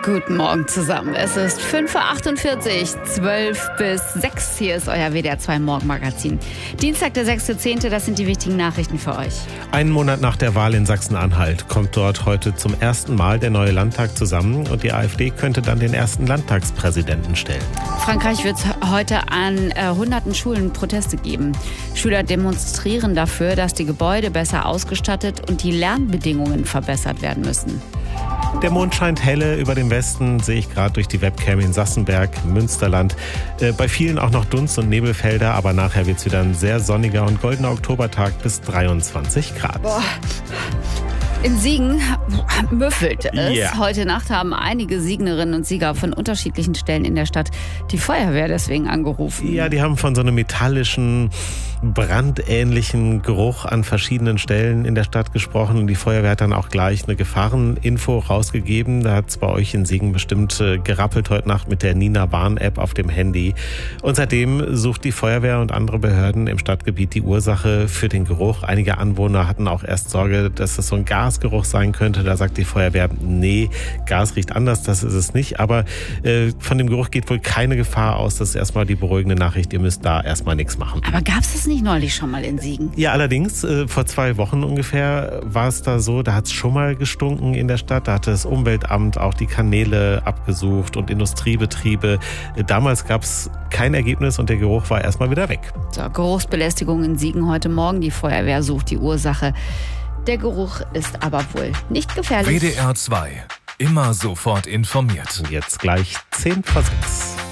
Guten Morgen zusammen. Es ist 5.48 Uhr, 12 bis 6. Hier ist euer WDR 2 Morgenmagazin. Dienstag, der 6.10., das sind die wichtigen Nachrichten für euch. Einen Monat nach der Wahl in Sachsen-Anhalt kommt dort heute zum ersten Mal der neue Landtag zusammen und die AfD könnte dann den ersten Landtagspräsidenten stellen. Frankreich wird heute an hunderten Schulen Proteste geben. Schüler demonstrieren dafür, dass die Gebäude besser ausgestattet und die Lernbedingungen verbessert werden müssen. Der Mond scheint helle über dem Westen, sehe ich gerade durch die Webcam in Sassenberg, Münsterland. Bei vielen auch noch Dunst- und Nebelfelder, aber nachher wird es wieder ein sehr sonniger und goldener Oktobertag bis 23 Grad. Boah. In Siegen müffelt es. Yeah. Heute Nacht haben einige Siegnerinnen und Sieger von unterschiedlichen Stellen in der Stadt die Feuerwehr deswegen angerufen. Ja, die haben von so einem metallischen, brandähnlichen Geruch an verschiedenen Stellen in der Stadt gesprochen. Und die Feuerwehr hat dann auch gleich eine Gefahreninfo rausgegeben. Da hat es bei euch in Siegen bestimmt gerappelt heute Nacht mit der Nina-Warn-App auf dem Handy. Und seitdem sucht die Feuerwehr und andere Behörden im Stadtgebiet die Ursache für den Geruch. Einige Anwohner hatten auch erst Sorge, dass das so ein Gasgeruch sein könnte. Da sagt die Feuerwehr, nee, Gas riecht anders, das ist es nicht. Aber von dem Geruch geht wohl keine Gefahr aus. Das ist erstmal die beruhigende Nachricht. Ihr müsst da erstmal nichts machen. Aber gab es das nicht neulich schon mal in Siegen? Ja, allerdings, vor 2 Wochen ungefähr war es da so, da hat es schon mal gestunken in der Stadt. Da hatte das Umweltamt auch die Kanäle abgesucht und Industriebetriebe. Damals gab es kein Ergebnis und der Geruch war erstmal wieder weg. So, Geruchsbelästigung in Siegen heute Morgen. Die Feuerwehr sucht die Ursache. Der Geruch ist aber wohl nicht gefährlich. WDR 2. Immer sofort informiert. Jetzt gleich 10 vor 6.